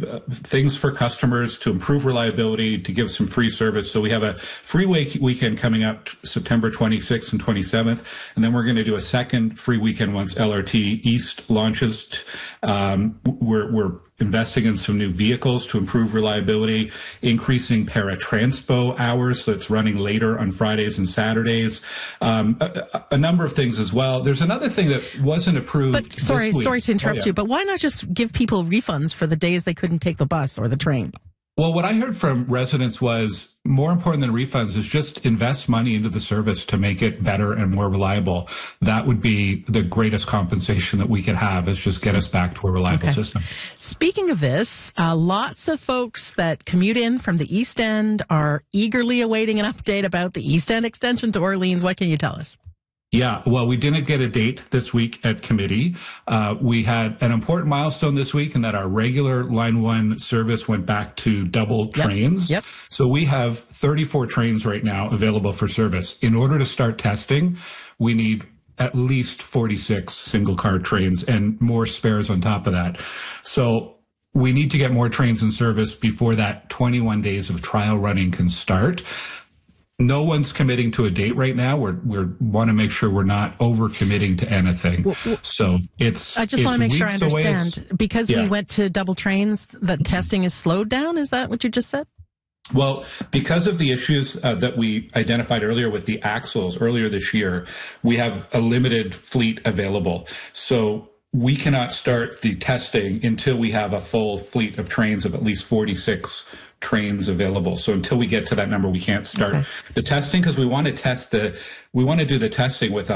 things for customers to improve reliability, to give some free service. So we have a free weekend coming up September 26th and 27th. And then we're going to do a second free weekend once LRT East launches. We're investing in some new vehicles to improve reliability, increasing paratranspo hours, so it's running later on Fridays and Saturdays. A number of things as well. There's another thing that wasn't approved. But sorry to interrupt you, but why not just give people refunds for the days they couldn't take the bus or the train? Well, what I heard from residents was more important than refunds is just invest money into the service to make it better and more reliable. That would be the greatest compensation that we could have, is just get us back to a reliable system. Speaking of this, lots of folks that commute in from the East End are eagerly awaiting an update about the East End extension to Orleans. What can you tell us? Yeah, well, we didn't get a date this week at committee. We had an important milestone this week in that our regular Line 1 service went back to double trains. Yep. So we have 34 trains right now available for service. In order to start testing, we need at least 46 single car trains and more spares on top of that. So we need to get more trains in service before that 21 days of trial running can start. No one's committing to a date right now. We want to make sure we're not over committing to anything. So I just want to make sure I understand. Because we went to double trains, that testing is slowed down? Is that what you just said? Well, because of the issues that we identified earlier with the axles earlier this year, we have a limited fleet available. So we cannot start the testing until we have a full fleet of trains of at least 46 trains available. So until we get to that number, we can't start the testing, because we want to do the testing with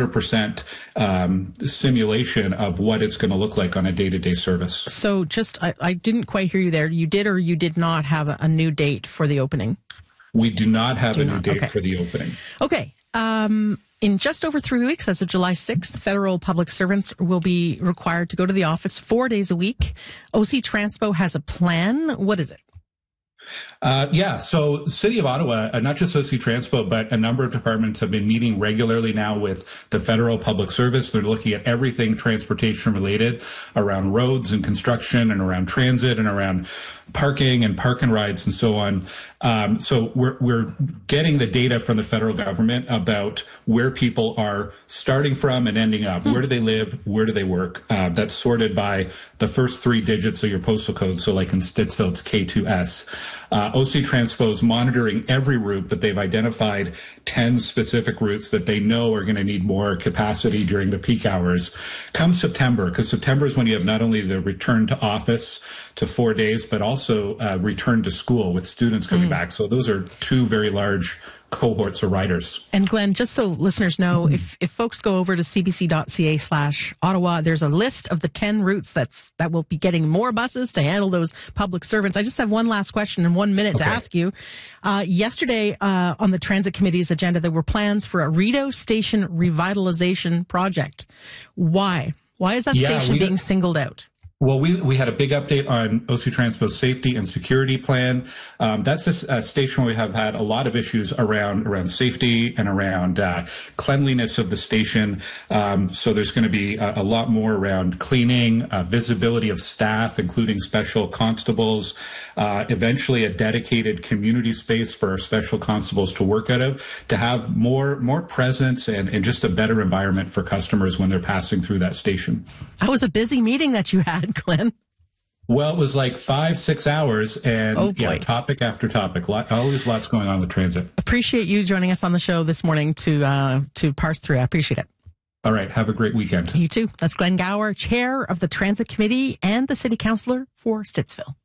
100% simulation of what it's going to look like on a day-to-day service. So I didn't quite hear you there. You did or you did not have a new date for the opening? We do not have a new date for the opening. Okay. In just over 3 weeks, as of July 6th, federal public servants will be required to go to the office 4 days a week. OC Transpo has a plan. What is it? So City of Ottawa, not just OC Transpo, but a number of departments have been meeting regularly now with the federal public service. They're looking at everything transportation related around roads and construction and around transit and around parking and park and rides and so on. So we're getting the data from the federal government about where people are starting from and ending up. Where do they live? Where do they work? That's sorted by the first 3 digits of your postal code. So like in Stittsville, it's K2S. OC Transpo is monitoring every route, but they've identified 10 specific routes that they know are going to need more capacity during the peak hours. Come September, because September is when you have not only the return to office to 4 days, but also return to school with students coming back. So those are 2 very large cohorts of riders. And Glenn, just so listeners know, if folks go over to cbc.ca/Ottawa, there's a list of the 10 routes that will be getting more buses to handle those public servants. I just have one last question in 1 minute to ask you. Yesterday on the Transit Committee's agenda, there were plans for a Rideau Station revitalization project. Why? Why is that station being singled out? Well, we had a big update on OC Transpo's safety and security plan. That's a station where we have had a lot of issues around safety and around cleanliness of the station. So there's going to be a lot more around cleaning, visibility of staff, including special constables, eventually a dedicated community space for our special constables to work out of, to have more presence and just a better environment for customers when they're passing through that station. That was a busy meeting that you had, Glenn. Well, it was like 5-6 hours, and topic after topic. Always lots going on with transit. Appreciate you joining us on the show this morning to parse through. I appreciate it. All right. Have a great weekend. You too. That's Glenn Gower, chair of the Transit Committee and the city councillor for Stittsville.